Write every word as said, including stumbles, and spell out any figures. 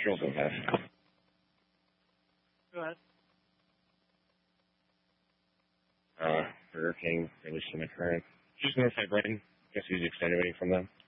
Sure, go ahead. Go ahead. Uh, Burger King released in the current. Just notified Brighton. Guess he's extenuating from them.